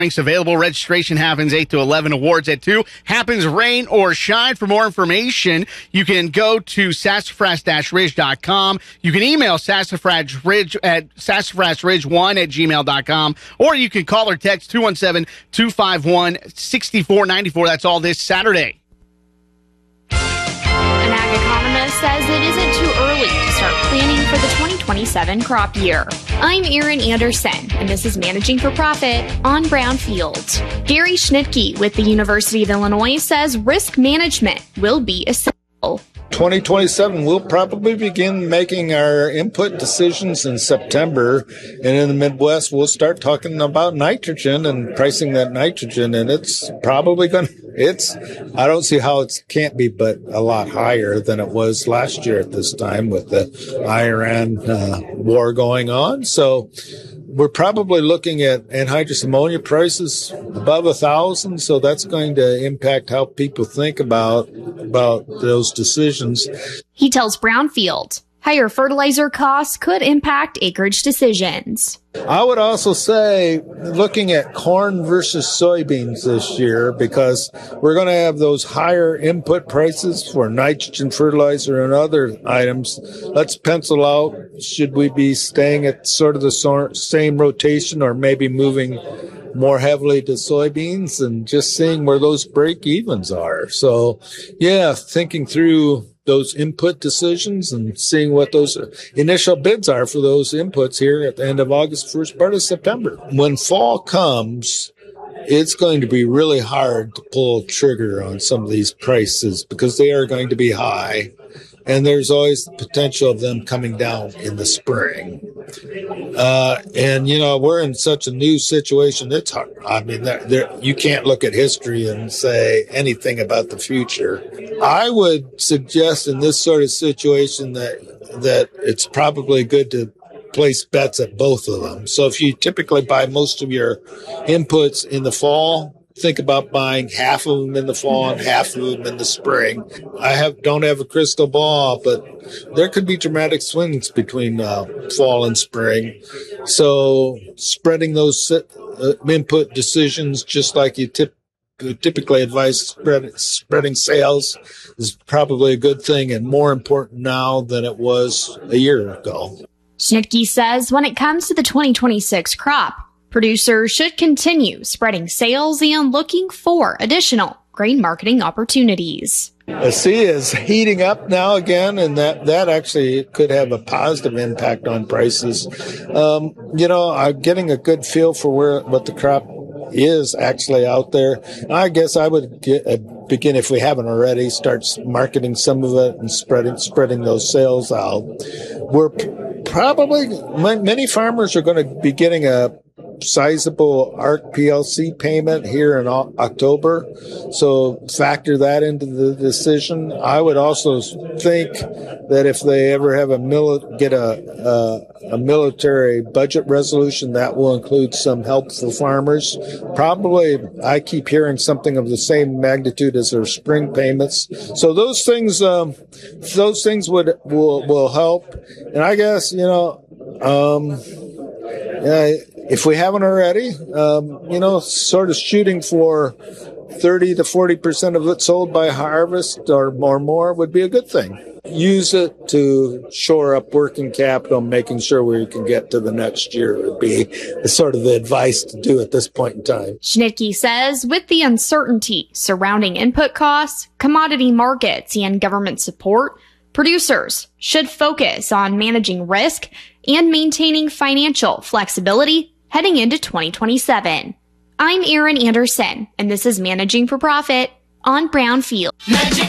Drinks available. Registration happens 8 to 11. Awards at 2. Happens rain or shine. For more information, you can go to sassafras-ridge.com. You can email sassafrasridge at sassafrasridge1@gmail.com, or you can call or text 217-251-6494. That's all this Saturday. An ag economist says it isn't too early to start planning for the 2027 crop year. I'm Erin Anderson, and this is Managing for Profit on Brownfield. Gary Schnitke with the University of Illinois says risk management will be essential. 2027, we'll probably begin making our input decisions in September. And in the Midwest, we'll start talking about nitrogen and pricing that nitrogen. And it's probably I don't see how it can't be but a lot higher than it was last year at this time with the Iran war going on. So we're probably looking at anhydrous ammonia prices above 1,000. So that's going to impact how people think about those decisions. He tells Brownfield higher fertilizer costs could impact acreage decisions. I would also say looking at corn versus soybeans this year, because we're going to have those higher input prices for nitrogen fertilizer and other items. Let's pencil out, should we be staying at sort of the same rotation or maybe moving more heavily to soybeans, and just seeing where those break evens are. So yeah, thinking through those input decisions and seeing what those initial bids are for those inputs here at the end of August, first part of September. When fall comes, it's going to be really hard to pull trigger on some of these prices because they are going to be high. And there's always the potential of them coming down in the spring. And, we're in such a new situation. It's hard. I mean, you can't look at history and say anything about the future. I would suggest in this sort of situation that it's probably good to place bets at both of them. So if you typically buy most of your inputs in the fall, think about buying half of them in the fall and half of them in the spring. Don't have a crystal ball, but there could be dramatic swings between fall and spring. So spreading those input decisions, just like you typically advise spreading sales, is probably a good thing and more important now than it was a year ago. Schnitke says when it comes to the 2026 crop, producers should continue spreading sales and looking for additional grain marketing opportunities. The sea is heating up now again, and that actually could have a positive impact on prices. I'm getting a good feel for what the crop is actually out there. I guess I would begin, if we haven't already, start marketing some of it and spreading those sales out. Many farmers are going to be getting a sizable ARC PLC payment here in October, so factor that into the decision. I would also think that if they ever have a military budget resolution, that will include some help for farmers. Probably, I keep hearing something of the same magnitude as their spring payments. So those things will help. And I guess if we haven't already, sort of shooting for 30 to 40% of it sold by harvest or more would be a good thing. Use it to shore up working capital, making sure we can get to the next year would be sort of the advice to do at this point in time. Schnitke says with the uncertainty surrounding input costs, commodity markets, and government support, producers should focus on managing risk and maintaining financial flexibility heading into 2027. I'm Erin Anderson, and this is Managing for Profit on Brownfield. Magic